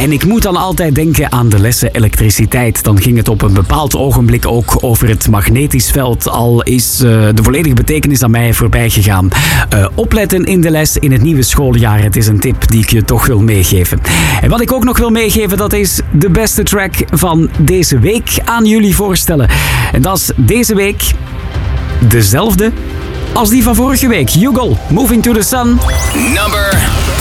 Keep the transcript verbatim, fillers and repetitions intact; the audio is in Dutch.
En ik moet dan altijd denken aan de lessen elektriciteit. Dan ging het op een bepaald ogenblik ook over het magnetisch veld. Al is uh, de volledige betekenis aan mij voorbij gegaan. Uh, opletten in de les in het nieuwe schooljaar. Het is een tip die ik je toch wil meegeven. En wat ik ook nog wil meegeven, dat is de beste track van deze week aan jullie voorstellen. En dat is deze week dezelfde als die van vorige week. Hugo, Moving to the Sun. Number